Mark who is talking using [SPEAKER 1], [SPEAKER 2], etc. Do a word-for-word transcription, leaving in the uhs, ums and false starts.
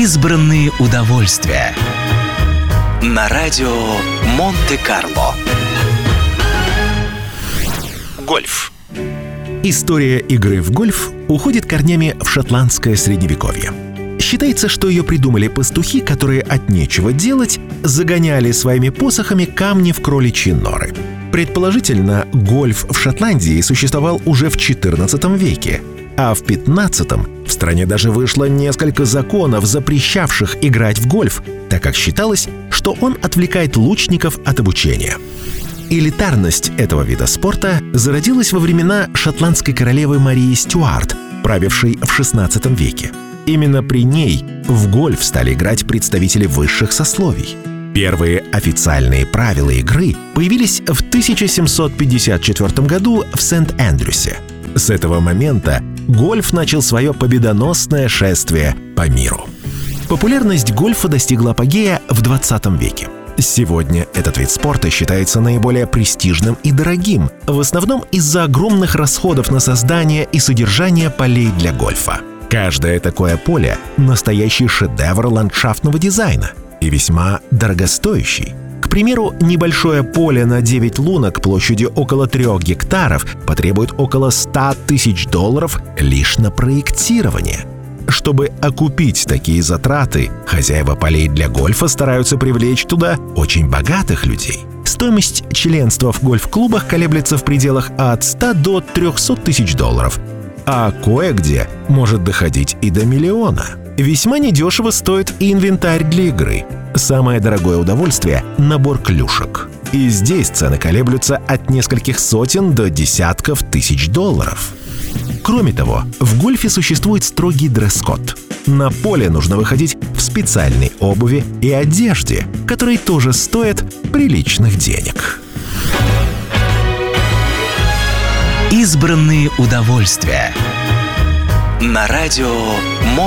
[SPEAKER 1] Избранные удовольствия. На радио Монте-Карло. Гольф.
[SPEAKER 2] История игры в гольф уходит корнями в шотландское средневековье. Считается, что ее придумали пастухи, которые от нечего делать загоняли своими посохами камни в кроличьи норы. Предположительно, гольф в Шотландии существовал уже в четырнадцатом веке, а в пятнадцатом в стране даже вышло несколько законов, запрещавших играть в гольф, так как считалось, что он отвлекает лучников от обучения. Элитарность этого вида спорта зародилась во времена шотландской королевы Марии Стюарт, правившей в шестнадцатом веке. Именно при ней в гольф стали играть представители высших сословий. Первые официальные правила игры появились в тысяча семьсот пятьдесят четвёртом году в Сент-Эндрюсе. С этого момента гольф начал свое победоносное шествие по миру. Популярность гольфа достигла апогея в двадцатом веке. Сегодня этот вид спорта считается наиболее престижным и дорогим, в основном из-за огромных расходов на создание и содержание полей для гольфа. Каждое такое поле – настоящий шедевр ландшафтного дизайна и весьма дорогостоящий. К примеру, небольшое поле на девять лунок площадью около трех гектаров потребует около ста тысяч долларов лишь на проектирование. Чтобы окупить такие затраты, хозяева полей для гольфа стараются привлечь туда очень богатых людей. Стоимость членства в гольф-клубах колеблется в пределах от ста до трехсот тысяч долларов, а кое-где может доходить и до миллиона. Весьма недешево стоит и инвентарь для игры. Самое дорогое удовольствие – набор клюшек. И здесь цены колеблются от нескольких сотен до десятков тысяч долларов. Кроме того, в гольфе существует строгий дресс-код. На поле нужно выходить в специальной обуви и одежде, которые тоже стоят приличных денег.
[SPEAKER 1] Избранные удовольствия. На радио Монте-Карло.